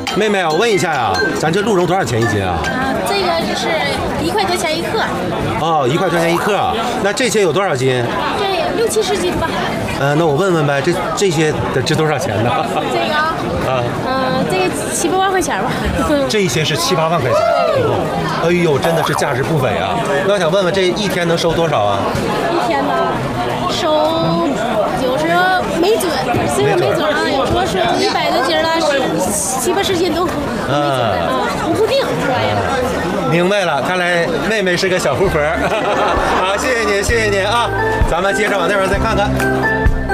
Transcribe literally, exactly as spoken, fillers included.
妹妹，我问一下呀，咱这鹿茸多少钱一斤啊？ 啊，这个是一块多钱一克， 哦，一块多钱一克。那这些有多少斤？ 这六七十斤吧。 呃，那我问问呗，这这些得值多少钱呢？ 这个啊， 啊， 嗯，这个七八万块钱吧。 这些是七八万块钱。哎呦，真的是价值不菲啊！那我想问问，这一天能收多少啊？ 一天呢，收有时候没准，这个没准啊，有时候收一百多斤了，十七八十斤都没准啊，不固定这玩意儿。 明白了，看来妹妹是个小富婆。好，谢谢您，谢谢您啊！咱们接着往那边再看看。